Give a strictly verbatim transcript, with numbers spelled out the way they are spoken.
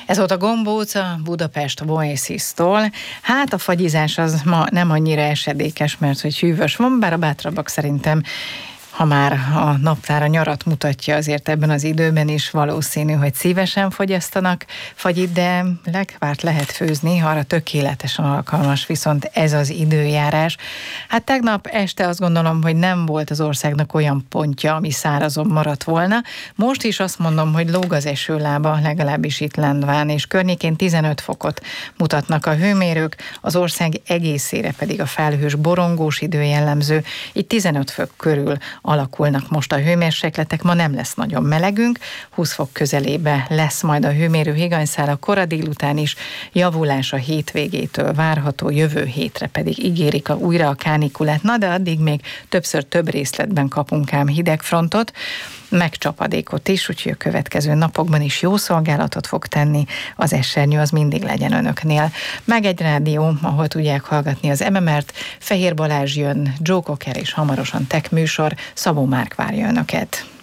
Ez volt a Gombóca Budapest Oasis-tól. Hát a fagyizás az ma nem annyira esedékes, mert hogy hűvös van, bár a bátrabbak szerintem, ha már a naptár a nyarat mutatja, azért ebben az időben is valószínű, hogy szívesen fogyasztanak fagyit, de lekvárt lehet főzni, arra tökéletesen alkalmas viszont ez az időjárás. Hát tegnap este azt gondolom, hogy nem volt az országnak olyan pontja, ami szárazon maradt volna. Most is azt mondom, hogy lóg az esőlába, legalábbis itt Lendván, és környékén tizenöt fokot mutatnak a hőmérők, az ország egészére pedig a felhős borongós idő jellemző, itt tizenöt fok körül alakulnak most a hőmérsékletek, ma nem lesz nagyon melegünk, húsz fok közelébe lesz majd a hőmérő higanyszál, a kora délután is javulás a hétvégétől várható, jövő hétre pedig ígérik a, újra a kánikulát, na de addig még többször több részletben kapunk ám hidegfrontot, meg csapadékot is, úgyhogy a következő napokban is jó szolgálatot fog tenni, az esernyő az mindig legyen önöknél. Meg egy rádió, ahol tudják hallgatni az em em er-t, Fehér Balázs jön, Joe Cocker és hamarosan Tech műsor, Szabó Márk várja önöket.